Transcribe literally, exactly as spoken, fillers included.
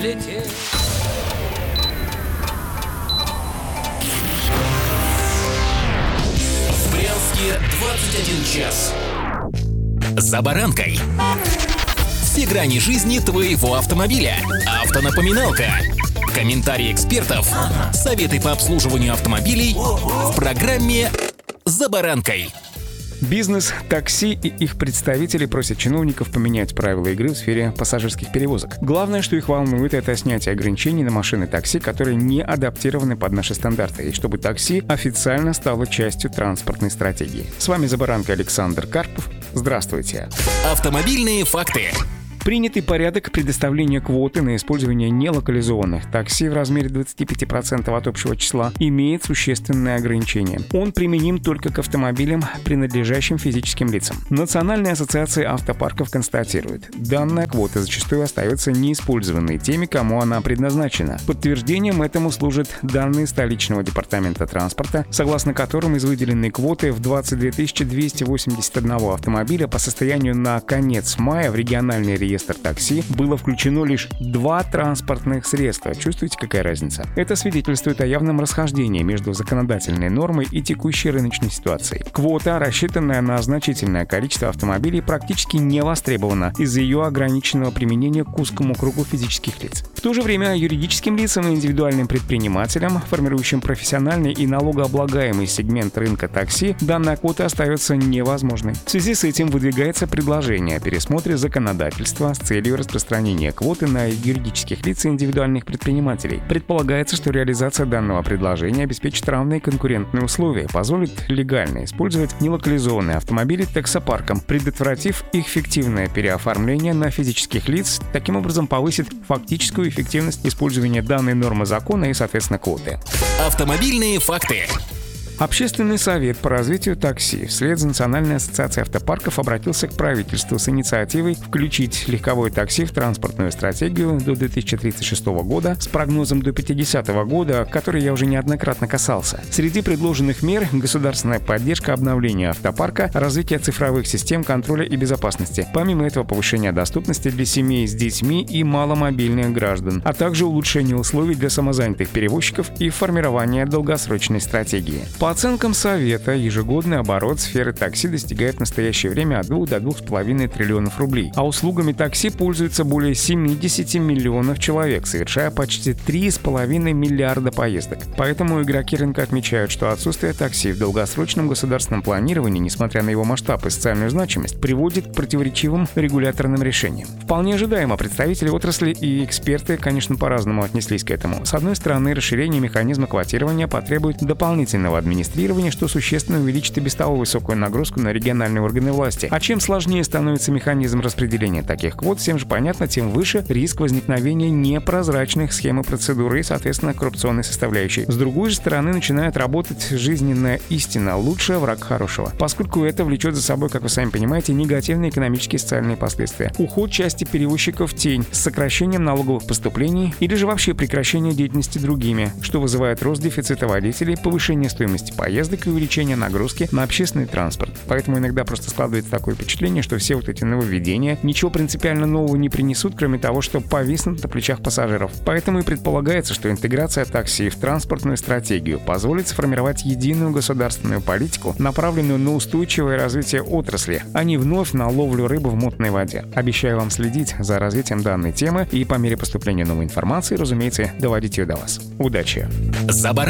лететь. В Брянске двадцать один час. За баранкой. Все грани жизни твоего автомобиля. Автонапоминалка. Комментарии экспертов. Советы по обслуживанию автомобилей в программе «За баранкой». Бизнес, такси и их представители просят чиновников поменять правила игры в сфере пассажирских перевозок. Главное, что их волнует, это снятие ограничений на машины такси, которые не адаптированы под наши стандарты, и чтобы такси официально стало частью транспортной стратегии. С вами «За баранкой» Александр Карпов. Здравствуйте. Автомобильные факты. Принятый порядок предоставления квоты на использование нелокализованных такси в размере двадцать пять процентов от общего числа имеет существенные ограничения. Он применим только к автомобилям, принадлежащим физическим лицам. Национальная ассоциация автопарков констатирует, данная квота зачастую остается неиспользованной теми, кому она предназначена. Подтверждением этому служат данные столичного департамента транспорта, согласно которым из выделенной квоты в двадцать две тысячи двести восемьдесят один автомобиля по состоянию на конец мая в региональный реестр реестр такси было включено лишь два транспортных средства. Чувствуете, какая разница? Это свидетельствует о явном расхождении между законодательной нормой и текущей рыночной ситуацией. Квота, рассчитанная на значительное количество автомобилей, практически не востребована из-за ее ограниченного применения к узкому кругу физических лиц. В то же время юридическим лицам и индивидуальным предпринимателям, формирующим профессиональный и налогооблагаемый сегмент рынка такси, данная квота остается невозможной. В связи с этим выдвигается предложение о пересмотре законодательства с целью распространения квоты на юридических лиц и индивидуальных предпринимателей. Предполагается, что реализация данного предложения обеспечит равные конкурентные условия, позволит легально использовать нелокализованные автомобили таксопарком, предотвратив их фиктивное переоформление на физических лиц, таким образом повысит фактическую эффективность использования данной нормы закона и, соответственно, квоты. Автомобильные факты. Общественный совет по развитию такси вслед за Национальной ассоциацией автопарков обратился к правительству с инициативой включить легковое такси в транспортную стратегию до две тысячи тридцать шестого года с прогнозом до пятидесятого года, который я уже неоднократно касался. Среди предложенных мер — государственная поддержка обновления автопарка, развитие цифровых систем контроля и безопасности. Помимо этого, повышение доступности для семей с детьми и маломобильных граждан, а также улучшение условий для самозанятых перевозчиков и формирование долгосрочной стратегии. По оценкам Совета, ежегодный оборот сферы такси достигает в настоящее время от двух до двух с половиной триллионов рублей, а услугами такси пользуются более семьдесят миллионов человек, совершая почти три с половиной миллиарда поездок. Поэтому игроки рынка отмечают, что отсутствие такси в долгосрочном государственном планировании, несмотря на его масштаб и социальную значимость, приводит к противоречивым регуляторным решениям. Вполне ожидаемо, представители отрасли и эксперты, конечно, по-разному отнеслись к этому. С одной стороны, расширение механизма квотирования потребует дополнительного администрирования, что существенно увеличит и без того высокую нагрузку на региональные органы власти. А чем сложнее становится механизм распределения таких квот, всем же понятно, тем выше риск возникновения непрозрачных схем и процедур и, соответственно, коррупционной составляющей. С другой же стороны, начинает работать жизненная истина: лучший враг хорошего, поскольку это влечет за собой, как вы сами понимаете, негативные экономические и социальные последствия. Уход части перевозчиков в тень с сокращением налоговых поступлений или же вообще прекращение деятельности другими, что вызывает рост дефицита водителей, повышение стоимости поездок и увеличение нагрузки на общественный транспорт. Поэтому иногда просто складывается такое впечатление, что все вот эти нововведения ничего принципиально нового не принесут, кроме того, что повиснут на плечах пассажиров. Поэтому и предполагается, что интеграция такси в транспортную стратегию позволит сформировать единую государственную политику, направленную на устойчивое развитие отрасли, а не вновь на ловлю рыбы в мутной воде. Обещаю вам следить за развитием данной темы и по мере поступления новой информации, разумеется, доводить ее до вас. Удачи! За баранкой.